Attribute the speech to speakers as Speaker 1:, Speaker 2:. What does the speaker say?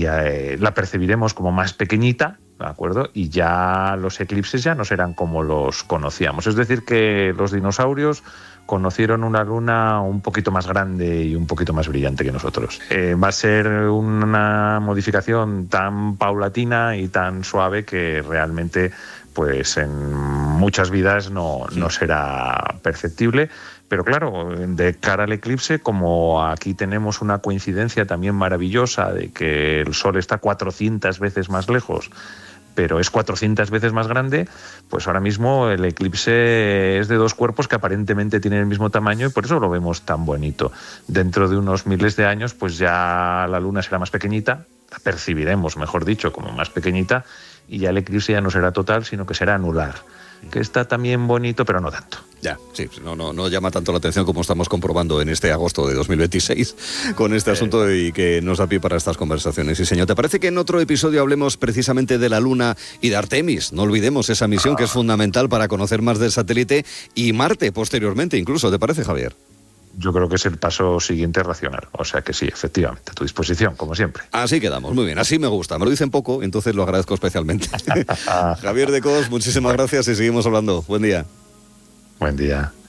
Speaker 1: y la percibiremos como más pequeñita, ¿de acuerdo? Y ya los eclipses ya no serán como los conocíamos. Es decir, que los dinosaurios conocieron una luna un poquito más grande y un poquito más brillante que nosotros. Va a ser una modificación tan paulatina y tan suave que realmente, pues en muchas vidas no será perceptible. Pero claro, de cara al eclipse, como aquí tenemos una coincidencia también maravillosa de que el Sol está 400 veces más lejos, pero es 400 veces más grande, pues ahora mismo el eclipse es de dos cuerpos que aparentemente tienen el mismo tamaño y por eso lo vemos tan bonito. Dentro de unos miles de años, pues ya la Luna será más pequeñita, la percibiremos, mejor dicho, como más pequeñita, y ya el eclipse ya no será total, sino que será anular, que está también bonito, pero no tanto.
Speaker 2: Ya, sí, no llama tanto la atención como estamos comprobando en este agosto de 2026 con este asunto y que nos da pie para estas conversaciones. Sí, señor. ¿Te parece que en otro episodio hablemos precisamente de la Luna y de Artemis? No olvidemos esa misión que es fundamental para conocer más del satélite y Marte posteriormente incluso. ¿Te parece, Javier?
Speaker 1: Yo creo que es el paso siguiente racional. O sea que sí, efectivamente, a tu disposición, como siempre.
Speaker 2: Así quedamos, muy bien, así me gusta. Me lo dicen poco, entonces lo agradezco especialmente. Javier de Cos, muchísimas gracias y seguimos hablando. Buen día.
Speaker 1: Buen día.